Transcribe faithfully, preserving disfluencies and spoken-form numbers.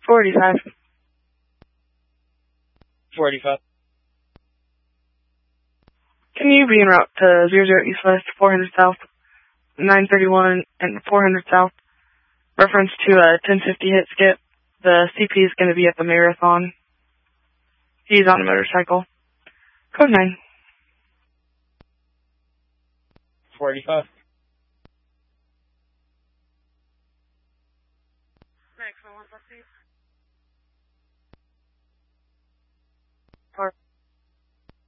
forty-five. forty-five. Can you be en route to zero zero East West, four hundred South, nine thirty-one, and four hundred South? Reference to a ten fifty hit skip. The C P is going to be at the Marathon. He's on a motorcycle. Code nine. forty-five. Next one, one,